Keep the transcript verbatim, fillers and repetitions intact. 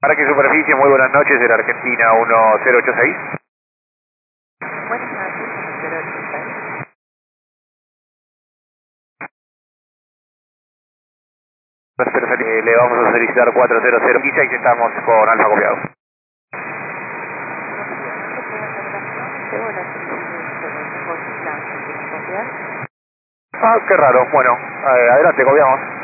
Parque Superficie, muy buenas noches, de la Argentina uno cero ocho seis. Buenas noches, cero ocho seis. Eh, le vamos a solicitar cuatro cero cero y seis, estamos con alfa copiado. Tengo la solicitud, pero tengo cita, ¿se quieren copiar? Ah, qué raro, bueno, eh, adelante, copiamos.